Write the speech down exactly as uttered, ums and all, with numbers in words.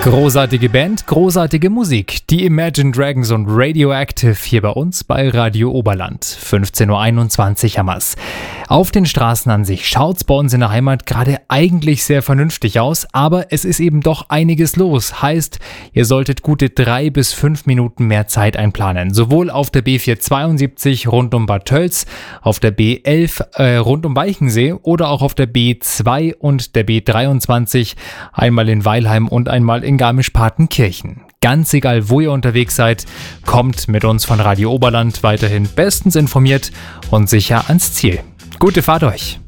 Großartige Band, großartige Musik. Die Imagine Dragons und Radioactive hier bei uns bei Radio Oberland. fünfzehn Uhr einundzwanzig haben wir's. Auf den Straßen an sich schaut's bei uns in der Heimat gerade eigentlich sehr vernünftig aus, aber es ist eben doch einiges los. Heißt, ihr solltet gute drei bis fünf Minuten mehr Zeit einplanen. Sowohl auf der B vierhundertzweiundsiebzig rund um Bad Tölz, auf der B elf äh, rund um Weichensee oder auch auf der B zwei und der B dreiundzwanzig, einmal in Weilheim und einmal in Garmisch-Partenkirchen. Ganz egal, wo ihr unterwegs seid, kommt mit uns von Radio Oberland weiterhin bestens informiert und sicher ans Ziel. Gute Fahrt euch!